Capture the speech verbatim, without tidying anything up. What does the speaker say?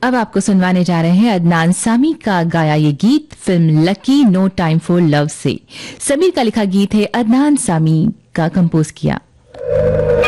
अब आपको सुनवाने जा रहे हैं अदनान सामी का गाया ये गीत film lucky no time for love से। समीर का लिखा गीत है, अदनान सामी का कंपोज किया।